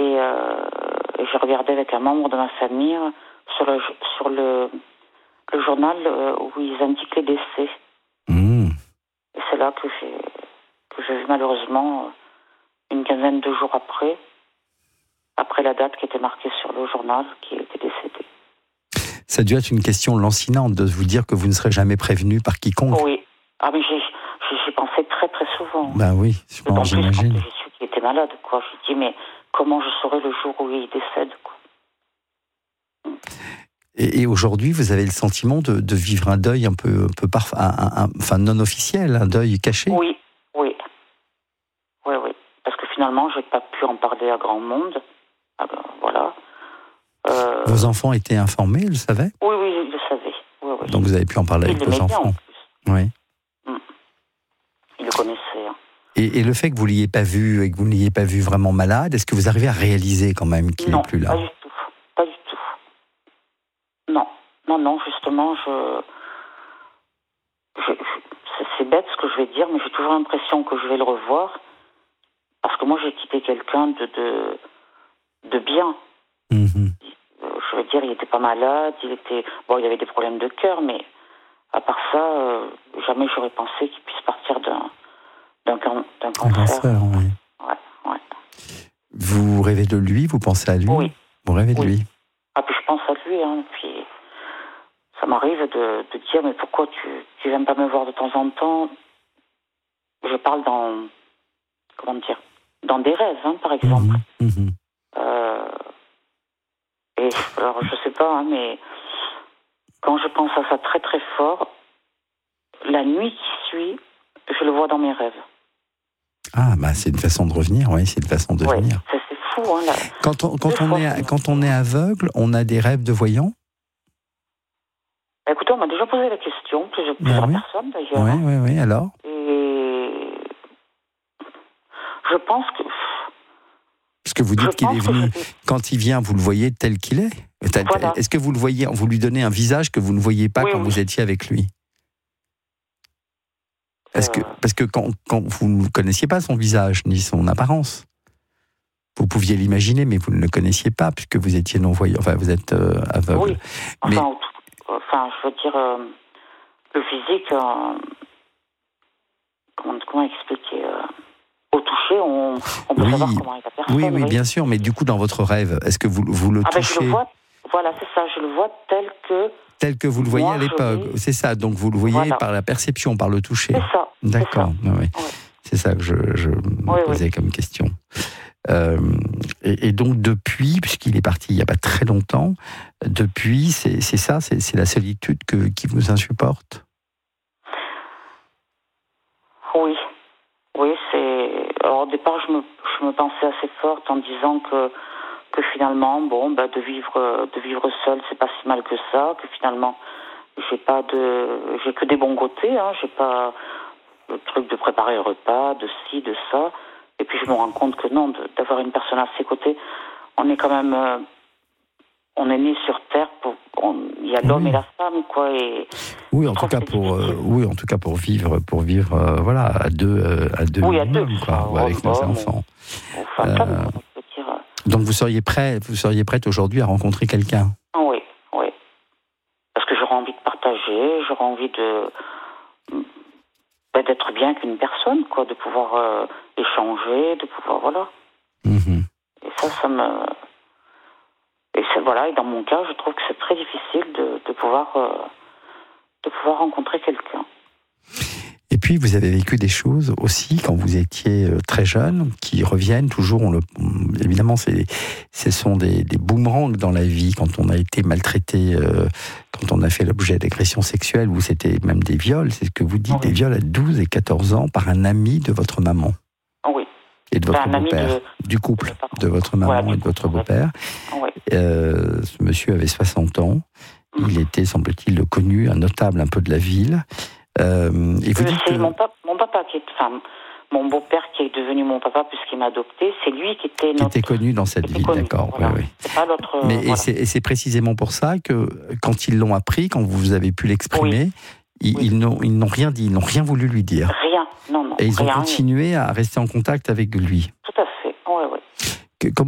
Et j'ai regardé avec un membre de ma famille sur le journal où ils indiquent les décès. Et c'est là que j'ai vu malheureusement une quinzaine de jours après la date qui était marquée sur le journal, qui était décédé. Ça a dû être une question lancinante de vous dire que vous ne serez jamais prévenu par quiconque. Oui. Ah, mais j'y pensais très très souvent. Ben oui, j'imagine. Quand j'ai su qu'il était malade, quoi. Je dis, mais comment je saurai le jour où il décède, quoi. Et aujourd'hui, vous avez le sentiment de vivre un deuil un peu enfin non officiel, un deuil caché. Oui. Parce que finalement, j'ai pas pu en parler à grand monde. Voilà. Vos enfants étaient informés, ils le savaient ? Oui, ils le savaient. Oui. Donc vous avez pu en parler avec vos enfants. En plus. Oui. Ils le connaissaient. Hein. Et le fait que vous l'ayez pas vu et que vous ne l'ayez pas vu vraiment malade, est-ce que vous arrivez à réaliser quand même qu'il n'est plus là ? Pas du tout. Non, justement, c'est bête ce que je vais dire, mais j'ai toujours l'impression que je vais le revoir. Parce que moi, j'ai quitté quelqu'un de bien. Je veux dire, il n'était pas malade, il avait des problèmes de cœur, mais à part ça, jamais j'aurais pensé qu'il puisse partir d'un cancer. Un cancer, oui. Ouais. Vous rêvez de lui, vous pensez à lui ? Oui. Vous rêvez de lui ? Ah, puis je pense à lui, hein, puis ça m'arrive de dire, mais pourquoi tu viens pas me voir de temps en temps ? Je parle dans des rêves, hein, par exemple. Et alors, je sais pas, hein, mais quand je pense à ça très très fort, la nuit qui suit, je le vois dans mes rêves. Ah, bah c'est une façon de revenir, oui, c'est une façon de venir. Ça, c'est fou, hein. Quand on est aveugle, on a des rêves de voyant ? Écoutez, on m'a déjà posé la question, plusieurs personnes d'ailleurs. Oui, alors ? Et je pense que... Parce que vous dites qu'il est venu, quand il vient, vous le voyez tel qu'il est. Voilà. Est-ce que vous le voyez, vous lui donnez un visage que vous ne voyez pas quand vous étiez avec lui ? Parce que quand vous ne connaissiez pas son visage, ni son apparence, vous pouviez l'imaginer, mais vous ne le connaissiez pas, puisque vous étiez non-voyant, enfin vous êtes aveugle. Oui, je veux dire, le physique, comment expliquer au toucher, on peut savoir comment est la personne. Oui, bien sûr, mais du coup, dans votre rêve, est-ce que vous le touchez ? Je le vois, voilà, c'est ça, je le vois tel que vous le voyez à l'époque, c'est ça, donc vous le voyez par la perception, par le toucher. C'est ça. D'accord, c'est ça. Oui. C'est ça que je me posais comme question. Et donc depuis, puisqu'il est parti il n'y a pas très longtemps, depuis, c'est la solitude qui vous insupporte ? Oui, alors, au départ, je me pensais assez forte en disant que finalement, de vivre seule, c'est pas si mal que ça, que finalement, j'ai que des bons côtés, hein, j'ai pas le truc de préparer le repas, de ci, de ça, et puis je me rends compte que non, d'avoir une personne à ses côtés, on est quand même, on est né sur Terre il y a l'homme et la femme, quoi, et en tout cas pour vivre, voilà, à deux minimum, quoi, avec nos enfants. Donc vous seriez prête aujourd'hui à rencontrer quelqu'un ? Oui. Parce que j'aurais envie de partager, j'aurais envie d'être bien qu'une personne, quoi, de pouvoir échanger, de pouvoir, voilà. Et ça me... Et dans mon cas, je trouve que c'est très difficile de pouvoir rencontrer quelqu'un. Et puis, vous avez vécu des choses aussi quand vous étiez très jeune, qui reviennent toujours. Évidemment, ce sont des boomerangs dans la vie, quand on a été maltraité, quand on a fait l'objet d'agressions sexuelles, ou c'était même des viols, c'est ce que vous dites, des viols à 12 et 14 ans par un ami de votre maman. Oui. Et de votre beau-père, du couple de votre maman et de votre beau-père. Ce monsieur avait 60 ans. Il était, semble-t-il, connu, un notable un peu de la ville. Et vous dites que... mon papa qui est... mon beau-père qui est devenu mon papa puisqu'il m'a adopté, c'est lui qui était connu dans cette ville, d'accord. Voilà. Oui. C'est pas l'autre... Mais et c'est précisément pour ça que, quand ils l'ont appris, quand vous avez pu l'exprimer, ils n'ont rien dit, ils n'ont rien voulu lui dire. Rien, non. Et ils ont continué à rester en contact avec lui. Tout à fait, oui. Comment